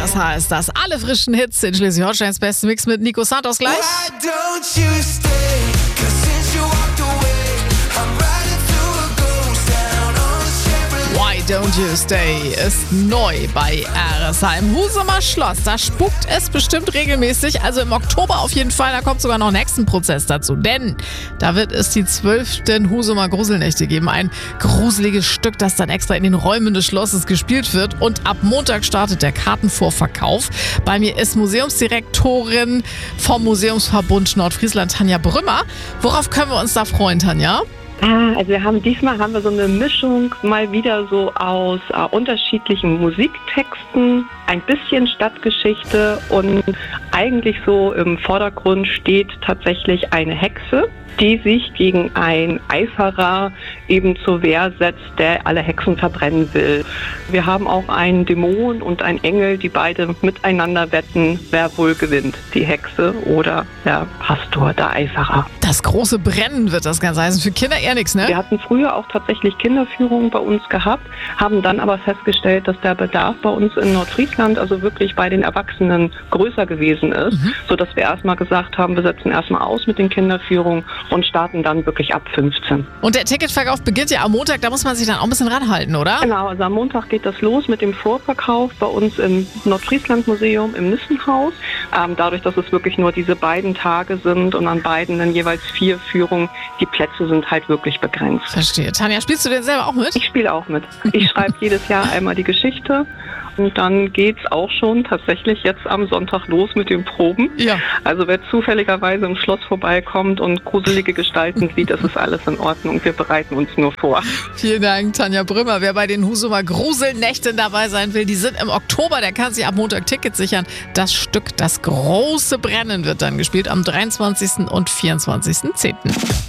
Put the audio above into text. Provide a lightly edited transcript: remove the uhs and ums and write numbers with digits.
Was heißt das? Alle frischen Hits in Schleswig-Holsteins besten Mix mit Nico Santos gleich. Why Don't You Stay ist neu bei RSH im Husumer Schloss. Da spukt es bestimmt regelmäßig, also im Oktober auf jeden Fall. Da kommt sogar noch ein Hexenprozess dazu, denn da wird es die 12. Husumer Gruselnächte geben. Ein gruseliges Stück, das dann extra in den Räumen des Schlosses gespielt wird. Und ab Montag startet der Kartenvorverkauf. Bei mir ist Museumsdirektorin vom Museumsverbund Nordfriesland, Tanja Brümmer. Worauf können wir uns da freuen, Tanja? Also diesmal haben wir so eine Mischung mal wieder so aus unterschiedlichen Musiktexten, ein bisschen Stadtgeschichte und eigentlich so im Vordergrund steht tatsächlich eine Hexe, die sich gegen einen Eiferer eben zur Wehr setzt, der alle Hexen verbrennen will. Wir haben auch einen Dämon und einen Engel, die beide miteinander wetten, wer wohl gewinnt, die Hexe oder der Pastor, der Eiferer. Das große Brennen wird das Ganze heißen. Für Kinder eher nichts, ne? Wir hatten früher auch tatsächlich Kinderführungen bei uns gehabt, haben dann aber festgestellt, dass der Bedarf bei uns in Nordfriesland, also wirklich bei den Erwachsenen, größer gewesen ist, sodass wir erstmal gesagt haben, wir setzen erstmal aus mit den Kinderführungen und starten dann wirklich ab 15. Und der Ticketverkauf beginnt ja am Montag, da muss man sich dann auch ein bisschen ranhalten, oder? Genau, also am Montag geht das los mit dem Vorverkauf bei uns im Nordfriesland-Museum im Nissenhaus. Dadurch, dass es wirklich nur diese beiden Tage sind und an beiden dann jeweils 4 Führungen, die Plätze sind halt wirklich begrenzt. Verstehe. Tanja, spielst du denn selber auch mit? Ich spiele auch mit. Ich schreibe jedes Jahr einmal die Geschichte. Und dann geht's auch schon tatsächlich jetzt am Sonntag los mit den Proben. Ja. Also wer zufälligerweise im Schloss vorbeikommt und gruselige Gestalten sieht, das ist alles in Ordnung. Wir bereiten uns nur vor. Vielen Dank, Tanja Brümmer. Wer bei den Husumer Gruselnächten dabei sein will, die sind im Oktober. Der kann sich ab Montag Tickets sichern. Das Stück Das große Brennen wird dann gespielt am 23. und 24.10.